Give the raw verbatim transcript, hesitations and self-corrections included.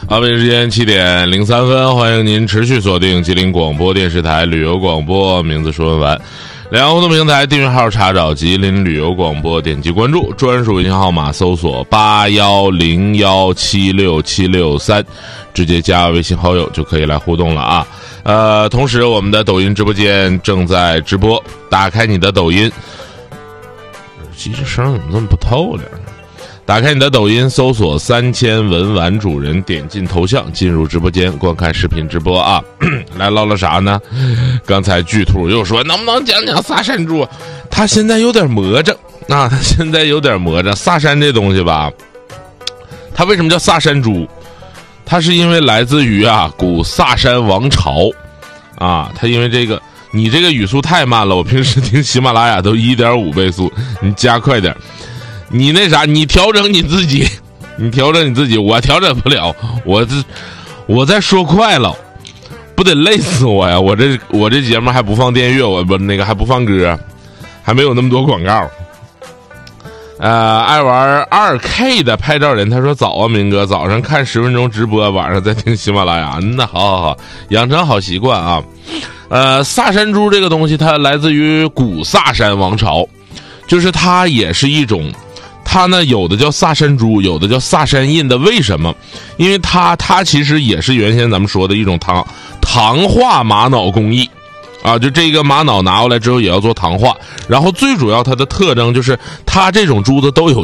好，北京时间七点零三分，欢迎您持续锁定吉林广播电视台旅游广播，名字说文完。两个互动平台订阅号查找吉林旅游广播，点击关注，专属微信号码搜索八幺零幺七六七六三，直接加微信好友就可以来互动了啊。呃，同时我们的抖音直播间正在直播，打开你的抖音，其实声怎么这么不透点呢？打开你的抖音，搜索三千文玩主人，点进头像，进入直播间观看视频直播啊！来唠唠啥呢？刚才巨兔又说能不能讲讲萨山猪？他现在有点魔怔啊，他现在有点魔怔。萨山这东西吧，它为什么叫萨山猪？它是因为来自于啊古萨山王朝啊，它因为这个，你这个语速太慢了，我平时听喜马拉雅都 一点五 倍速，你加快点。你那啥，你调整你自己，你调整你自己，我调整不了，我这我再说快了，不得累死我呀！我这我这节目还不放电乐，我不那个还不放歌，还没有那么多广告。呃，爱玩 二 K 的拍照人，他说早啊，明哥，早上看十分钟直播，晚上再听喜马拉雅。嗯呐，好好好，养成好习惯啊。呃，萨山猪这个东西，它来自于古萨山王朝，就是它也是一种。它呢，有的叫萨山猪，有的叫萨山印的，为什么？因为它它其实也是原先咱们说的一种糖糖化玛瑙工艺，啊，就这个玛瑙拿过来之后也要做糖化，然后最主要它的特征就是它这种珠子都有